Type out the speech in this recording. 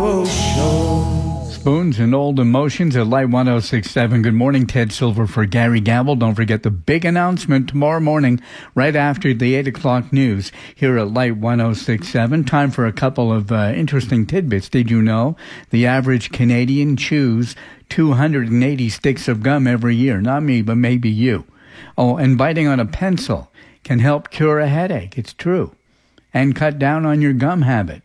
Spoons and Old Emotions at Light 106.7. Good morning, Ted Silver for Gary Gamble. Don't forget the big announcement tomorrow morning, right after the 8 o'clock news here at Light 106.7. Time for a couple of interesting tidbits. Did you know the average Canadian chews 280 sticks of gum every year? Not me, but maybe you. Oh, and biting on a pencil can help cure a headache. It's true. And cut down on your gum habit.